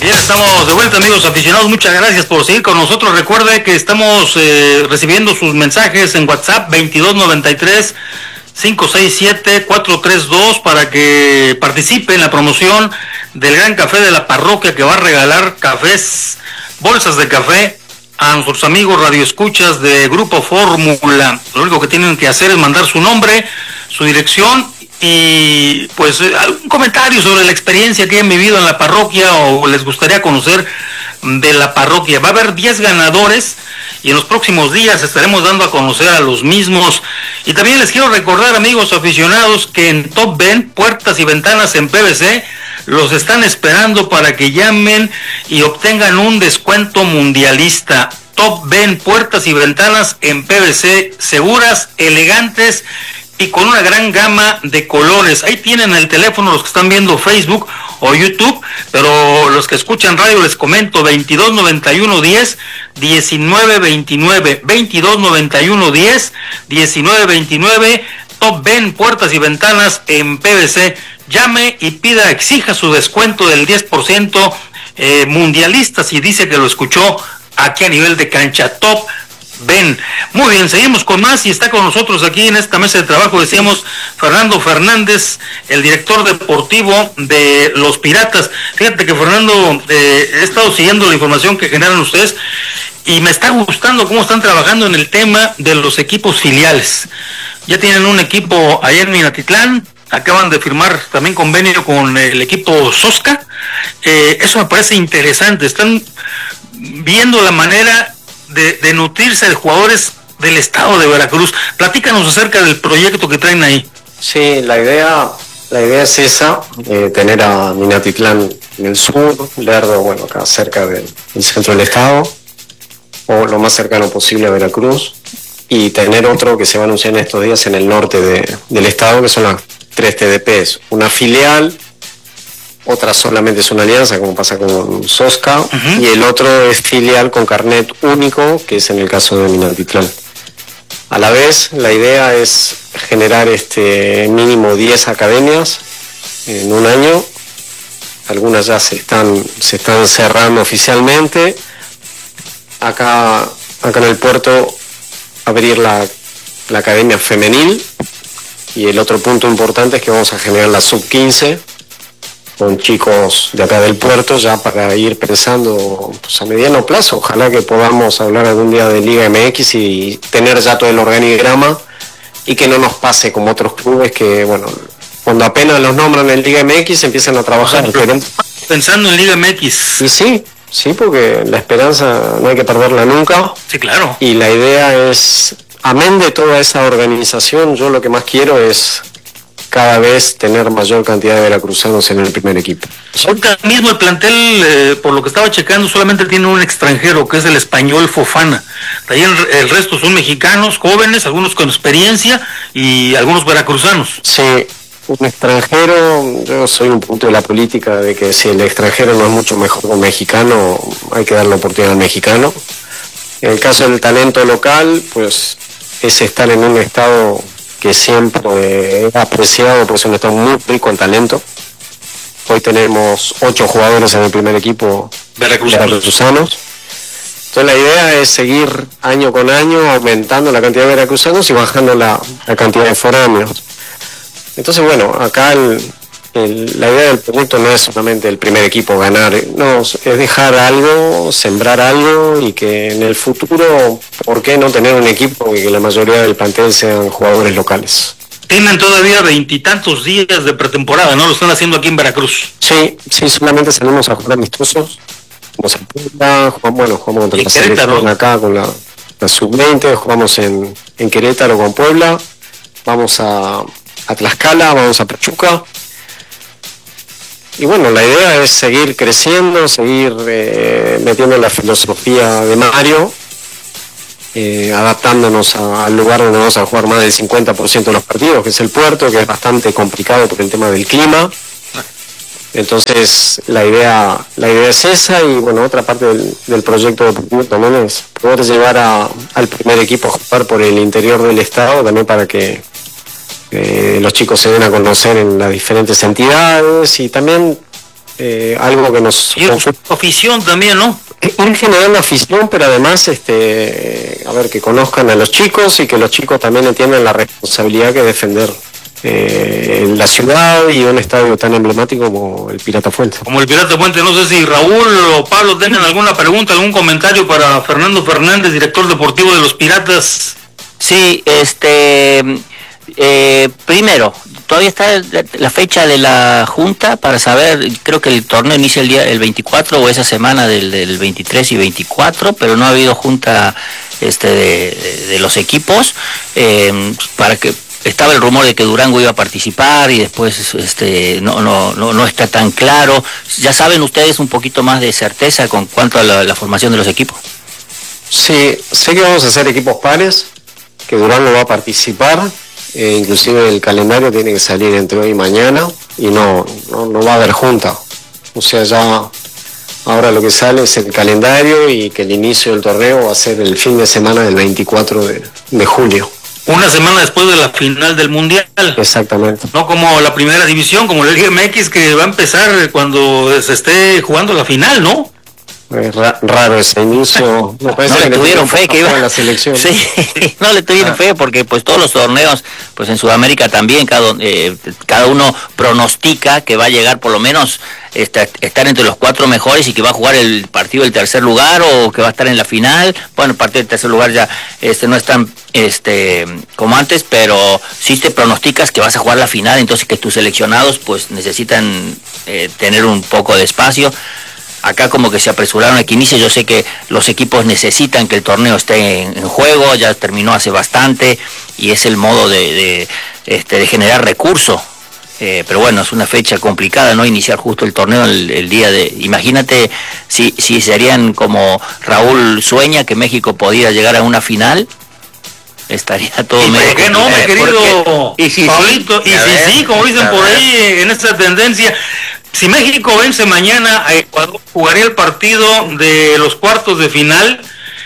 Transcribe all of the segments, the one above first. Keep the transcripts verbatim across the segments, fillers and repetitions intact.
Bien, estamos de vuelta, amigos aficionados. Muchas gracias por seguir con nosotros. Recuerde que estamos eh, recibiendo sus mensajes en WhatsApp veintidós noventa y tres, cinco seis siete, cuatro tres dos para que participe en la promoción del Gran Café de la Parroquia, que va a regalar cafés, bolsas de café a nuestros amigos radioescuchas de Grupo Fórmula. Lo único que tienen que hacer es mandar su nombre, su dirección y pues algún comentario sobre la experiencia que han vivido en la parroquia o les gustaría conocer de la parroquia. Va a haber diez ganadores y en los próximos días estaremos dando a conocer a los mismos. Y también les quiero recordar, amigos aficionados, que en Top Ben, puertas y ventanas en P V C, los están esperando para que llamen y obtengan un descuento mundialista. Top Ben, puertas y ventanas en P V C, seguras, elegantes y con una gran gama de colores. Ahí tienen el teléfono los que están viendo Facebook o YouTube, pero los que escuchan radio les comento: veintidós noventa y uno diez, diecinueve veintinueve, veintidós noventa y uno diez, diecinueve veintinueve. Top Ben, puertas y ventanas en P V C. Llame y pida, exija su descuento del diez por ciento eh, mundialista si dice que lo escuchó aquí a nivel de cancha. Top Ben. Muy bien, seguimos con más y está con nosotros aquí en esta mesa de trabajo, decíamos, Fernando Fernández, el director deportivo de los Piratas. Fíjate que, Fernando, eh, he estado siguiendo la información que generan ustedes y me está gustando cómo están trabajando en el tema de los equipos filiales. Ya tienen un equipo ayer en Minatitlán, acaban de firmar también convenio con el equipo Sosca. Eh, eso me parece interesante. Están viendo la manera de, de nutrirse de jugadores del estado de Veracruz. Platícanos acerca del proyecto que traen ahí. Sí, la idea, la idea es esa, eh, tener a Minatitlán en el sur, Lerdo, bueno, acá cerca del, del centro del estado, o lo más cercano posible a Veracruz, y tener otro que se va a anunciar en estos días en el norte de, del estado, que son las tres T D Ps, una filial, otra solamente es una alianza, como pasa con Sosca, uh-huh. y el otro es filial con carnet único, que es en el caso de Minatitlán. A la vez, la idea es generar este mínimo diez academias en un año. Algunas ya se están, se están cerrando oficialmente. Acá, acá en el puerto, abrir la, la academia femenil. Y el otro punto importante es que vamos a generar la sub quince con chicos de acá del puerto, ya para ir pensando pues, a mediano plazo. Ojalá que podamos hablar algún día de Liga M X y tener ya todo el organigrama y que no nos pase como otros clubes que, bueno, cuando apenas los nombran en Liga M X empiezan a trabajar. O sea, pensando en Liga M X. Y sí, sí, porque la esperanza no hay que perderla nunca. Sí, claro. Y la idea es, amén de toda esa organización, yo lo que más quiero es cada vez tener mayor cantidad de veracruzanos en el primer equipo. Ahorita mismo el plantel, eh, por lo que estaba checando, solamente tiene un extranjero, que es el español Fofana. De ahí el, el resto son mexicanos, jóvenes, algunos con experiencia y algunos veracruzanos. Sí, un extranjero, yo soy un punto de la política de que si el extranjero no es mucho mejor que un mexicano, hay que darle oportunidad al mexicano. En el caso del talento local, pues es estar en un estado que siempre he apreciado, porque es un estado muy rico en talento. Hoy tenemos ocho jugadores en el primer equipo veracruzanos. veracruzanos. Entonces la idea es seguir año con año aumentando la cantidad de veracruzanos y bajando la, la cantidad de foráneos. Entonces, bueno, acá el, el, la idea del proyecto no es solamente el primer equipo ganar, no, es dejar algo, sembrar algo y que en el futuro, ¿por qué no tener un equipo y que la mayoría del plantel sean jugadores locales? Tienen todavía veintitantos días de pretemporada, ¿no? Lo están haciendo aquí en Veracruz. Sí, sí, solamente salimos a jugar amistosos. Jugamos en Puebla, jugamos, bueno, jugamos contra la selección acá con la, la sub veinte, jugamos en, en Querétaro con Puebla, vamos a, a Tlaxcala, vamos a Pachuca. Y bueno, la idea es seguir creciendo, seguir eh, metiendo la filosofía de Mario, eh, adaptándonos a, al lugar donde vamos a jugar más del cincuenta por ciento de los partidos, que es el puerto, que es bastante complicado por el tema del clima. Entonces la idea la idea es esa, y bueno, otra parte del, del proyecto deportivo también es poder llevar a, al primer equipo a jugar por el interior del estado, también para que eh, los chicos se den a conocer en las diferentes entidades, y también eh, algo que nos... Y afición también, ¿no? Ir generando afición, pero además, este, a ver, que conozcan a los chicos y que los chicos también entiendan la responsabilidad que es defender eh, la ciudad y un estadio tan emblemático como el Pirata Fuente. Como el Pirata Fuente, no sé si Raúl o Pablo tengan alguna pregunta, algún comentario para Fernando Fernández, director deportivo de los Piratas. Sí, este, eh, primero, todavía está la, la fecha de la junta para saber, creo que el torneo inicia el día el veinticuatro o esa semana del, del veintitrés y veinticuatro, pero no ha habido junta este de, de, de los equipos, eh, para que estaba el rumor de que Durango iba a participar y después este no no no no está tan claro. ¿Ya saben ustedes un poquito más de certeza con cuanto a la, la formación de los equipos? Sí, sé que vamos a hacer equipos pares, que Durango va a participar, eh, inclusive el calendario tiene que salir entre hoy y mañana y no, no, no va a haber junta. O sea, ya ahora lo que sale es el calendario y que el inicio del torneo va a ser el fin de semana del veinticuatro de, de julio. Una semana después de la final del Mundial. Exactamente. No como la primera división, como la Liga M X, que va a empezar cuando se esté jugando la final, ¿no? Es ra raro ese inicio. No, no le tuvieron fe que iba a la selección. Sí, no le tuvieron ah. fe porque pues todos los torneos, pues en Sudamérica también cada, eh, cada uno pronostica que va a llegar por lo menos este, estar entre los cuatro mejores y que va a jugar el partido del tercer lugar o que va a estar en la final. Bueno, el partido del tercer lugar ya este no es tan este como antes, pero sí te pronosticas que vas a jugar la final, entonces que tus seleccionados pues necesitan eh, tener un poco de espacio. Acá como que se apresuraron a que inicie, yo sé que los equipos necesitan que el torneo esté en, en juego, ya terminó hace bastante y es el modo de, de, este, de generar recursos, eh, pero bueno, es una fecha complicada, ¿no? Iniciar justo el torneo el, el día de... Imagínate si, si serían como Raúl sueña que México podía llegar a una final, estaría todo... ¿Y por qué no, mi querido y si, Pablito? Sí, y si ver, sí, como dicen por ahí en esta tendencia... Si México vence mañana a Ecuador, jugaría el partido de los cuartos de final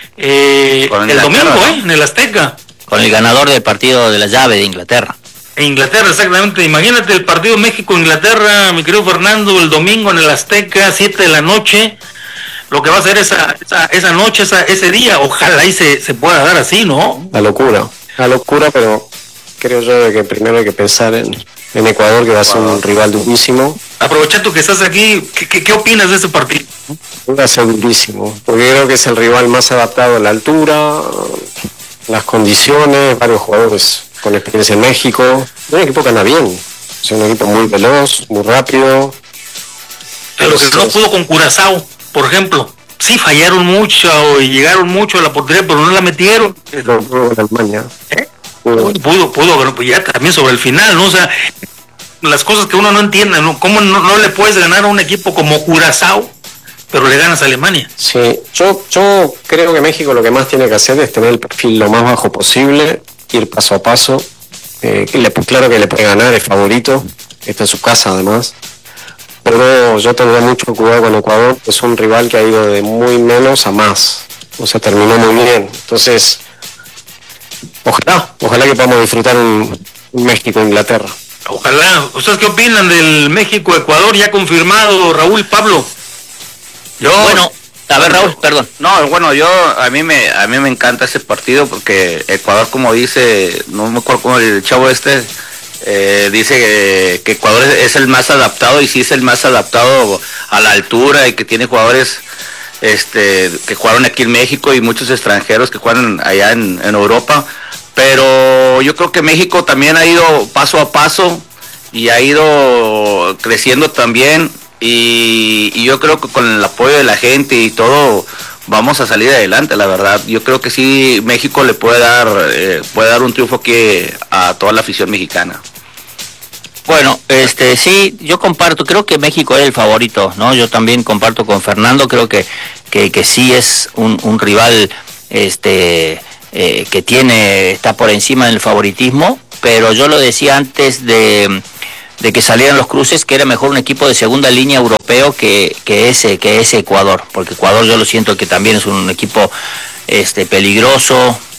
eh, el domingo, ¿no? ¿eh? En el Azteca. Con el ganador del partido de la llave de Inglaterra. En Inglaterra, exactamente. Imagínate el partido México-Inglaterra, mi querido Fernando, el domingo en el Azteca, siete de la noche. Lo que va a ser esa esa, esa noche, esa, ese día, ojalá ahí se, se pueda dar así, ¿no? La locura, la locura, pero creo yo que primero hay que pensar en... en Ecuador, que va a ser un rival durísimo. Aprovechando que estás aquí, ¿qué, qué, qué opinas de ese partido? Va a ser durísimo, porque creo que es el rival más adaptado a la altura, las condiciones, varios jugadores con experiencia en México. Un equipo que anda bien, es un equipo muy veloz, muy rápido. Pero que no pudo con Curazao, por ejemplo. Sí, fallaron mucho y llegaron mucho a la portería, pero no la metieron. No pudo en Alemania. ¿Eh? Pudo, pudo, pudo, ya también sobre el final, ¿no? O sea, las cosas que uno no entiende, ¿no? ¿Cómo no, no le puedes ganar a un equipo como Curazao, pero le ganas a Alemania? Sí, yo, yo creo que México lo que más tiene que hacer es tener el perfil lo más bajo posible, ir paso a paso. Eh, le, claro que le puede ganar, es favorito, está en su casa además. Pero yo tendría mucho cuidado con Ecuador, es un rival que ha ido de muy menos a más. O sea, terminó muy bien. Entonces... Ojalá, ojalá que podamos disfrutar un, un México-Inglaterra. Ojalá. ¿Ustedes qué opinan del México-Ecuador ya confirmado, Raúl, Pablo? Yo, bueno, a ver, Raúl, perdón. No, bueno, yo, a mí me a mí me encanta ese partido porque Ecuador, como dice, no me acuerdo cómo el chavo este, eh, dice que, que Ecuador es, es el más adaptado y sí es el más adaptado a la altura y que tiene jugadores... Este, que jugaron aquí en México y muchos extranjeros que juegan allá en, en Europa, pero yo creo que México también ha ido paso a paso y ha ido creciendo también y, y yo creo que con el apoyo de la gente y todo vamos a salir adelante, la verdad. Yo creo que sí, México le puede dar, eh, puede dar un triunfo aquí a toda la afición mexicana. Bueno, este sí, yo comparto, creo que México es el favorito, ¿no? Yo también comparto con Fernando, creo que que, que sí es un, un rival este eh, que tiene, está por encima del favoritismo, pero yo lo decía antes de, de que salieran los cruces, que era mejor un equipo de segunda línea europeo que, que ese, que ese Ecuador, porque Ecuador yo lo siento que también es un equipo este peligroso,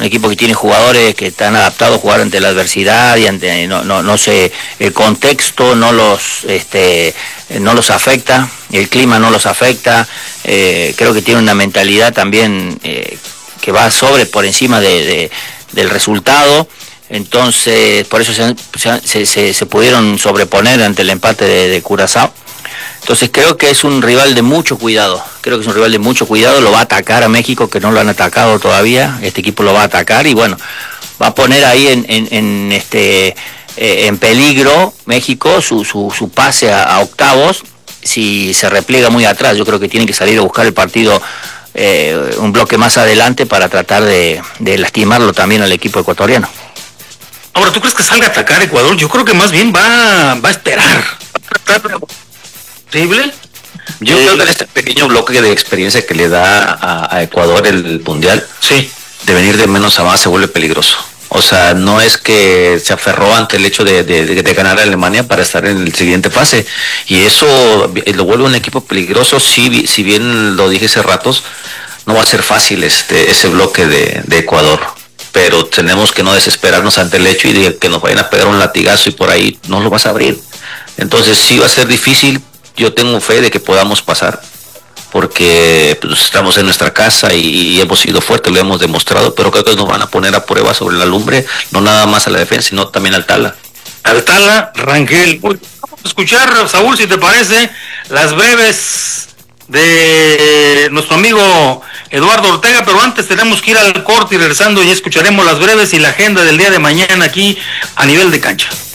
un equipo que tiene jugadores que están adaptados a jugar ante la adversidad y ante no no no sé, el contexto no los este no los afecta, el clima no los afecta. Eh, creo que tiene una mentalidad también eh, que va sobre por encima de, de del resultado. Entonces por eso se, se, se, se pudieron sobreponer ante el empate de, de Curazao. Entonces creo que es un rival de mucho cuidado, creo que es un rival de mucho cuidado, lo va a atacar a México, que no lo han atacado todavía, este equipo lo va a atacar y bueno, va a poner ahí en, en, en este eh, en peligro México su, su, su pase a, a octavos si se repliega muy atrás. Yo creo que tienen que salir a buscar el partido eh, un bloque más adelante para tratar de, de lastimarlo también al equipo ecuatoriano. Ahora, ¿tú crees que salga a atacar Ecuador? Yo creo que más bien va, va a esperar. ¿Posible? Yo creo que en este pequeño bloque de experiencia que le da a, a Ecuador el Mundial, sí, de venir de menos a más se vuelve peligroso. O sea, no es que se aferró ante el hecho de, de, de ganar a Alemania para estar en el siguiente fase. Y eso lo vuelve un equipo peligroso. Si, si bien lo dije hace ratos, no va a ser fácil este ese bloque de, de Ecuador. Pero tenemos que no desesperarnos ante el hecho y de que nos vayan a pegar un latigazo y por ahí no lo vas a abrir. Entonces sí va a ser difícil. Yo tengo fe de que podamos pasar, porque pues, estamos en nuestra casa y, y hemos sido fuertes, lo hemos demostrado, pero creo que nos van a poner a prueba sobre la lumbre, no nada más a la defensa, sino también al Tala. Al Tala, Rangel. Vamos a escuchar, Saúl, si te parece, las breves de nuestro amigo Eduardo Ortega, pero antes tenemos que ir al corte y regresando ya escucharemos las breves y la agenda del día de mañana aquí a nivel de cancha.